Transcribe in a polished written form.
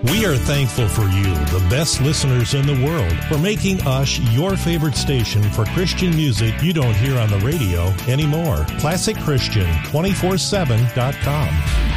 We are thankful for you, the best listeners in the world, for making us your favorite station for Christian music you don't hear on the radio anymore. ClassicChristian247.com.